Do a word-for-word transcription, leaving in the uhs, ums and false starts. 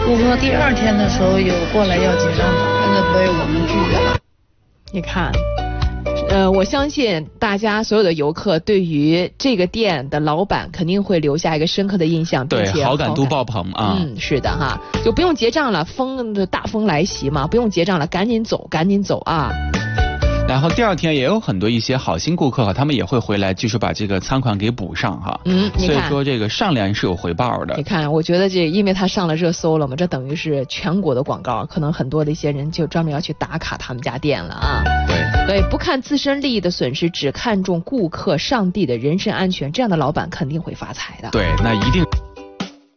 顾客第二天的时候有过来要结账的，但是被我们拒绝了。 你看。呃，我相信大家所有的游客对于这个店的老板肯定会留下一个深刻的印象，并且对，好感度爆棚啊！ 嗯，是的哈，就不用结账了，风的大风来袭嘛，不用结账了，赶紧走，赶紧走啊！ 然后第二天也有很多一些好心顾客哈，他们也会回来继续把这个餐款给补上哈。 嗯， 所以说这个上联是有回报的。 你看，我觉得这因为他上了热搜了嘛，这等于是全国的广告，可能很多的一些人就专门要去打卡他们家店了啊。 对对，不看自身利益的损失，只看重顾客、上帝的人身安全，这样的老板肯定会发财的。 对，那一定。